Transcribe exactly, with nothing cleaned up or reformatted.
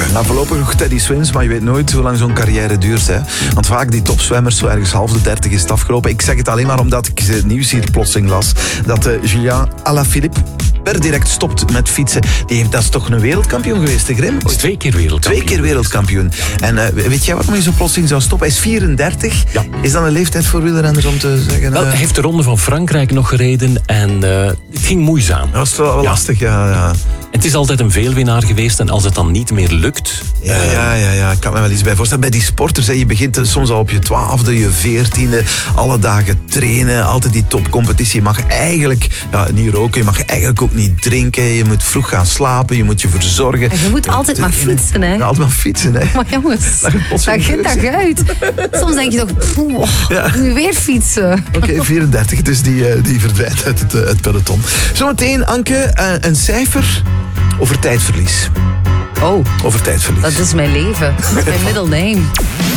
Nou, voorlopig nog Teddy Swims, maar je weet nooit hoe lang zo'n carrière duurt. Hè. Want vaak die topzwemmers, zo ergens half de dertig is het afgelopen. Ik zeg het alleen maar omdat ik het nieuws hier plotseling las. Dat uh, Julien Alaphilippe per direct stopt met fietsen. Die heeft, dat is toch een wereldkampioen geweest, de Grim? Is twee keer wereldkampioen. Twee keer wereldkampioen. En uh, weet jij waarom hij zo plotseling zou stoppen? Hij is vierendertig. Ja. Is dat een leeftijd voor wielrenners om te zeggen? Wel, uh... hij heeft de Ronde van Frankrijk nog gereden en uh, het ging moeizaam. Dat was wel, wel Ja. lastig, ja, ja. Het is altijd een veelwinnaar geweest en als het dan niet meer lukt... Ja, uh, ja, ja, ja, ik kan me wel iets bij voorstellen. Bij die sporters, hè, je begint soms al op je twaalfde, je veertiende, alle dagen trainen, altijd die topcompetitie. Je mag eigenlijk ja, niet roken, je mag eigenlijk ook niet drinken, je moet vroeg gaan slapen, je moet je verzorgen. En je moet altijd maar fietsen, hè? Ja, altijd maar fietsen, hè. Maar jongens, Dat gaat dag in dag uit. Soms denk je toch, poeh, Ja. nu weer fietsen. Oké, okay, vierendertig, dus die, uh, die verdwijnt uit het, uh, het peloton. Zometeen, Anke, uh, een cijfer over tijdverlies. Oh, Over tijdverlies. dat is mijn leven. Mijn middle name.